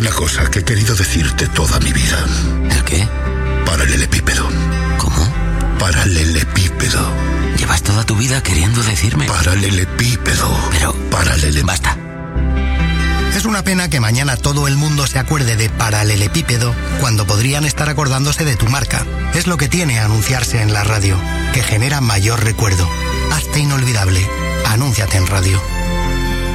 una cosa que he querido decirte toda mi vida. ¿El qué? Paralelepípedo. ¿Cómo? Paralelepípedo. ¿Llevas toda tu vida queriendo decirme? Paralelepípedo. Pero... Basta. Es una pena que mañana todo el mundo se acuerde de paralelepípedo cuando podrían estar acordándose de tu marca. Es lo que tiene anunciarse en la radio, que genera mayor recuerdo. Hazte inolvidable. Anúnciate en radio.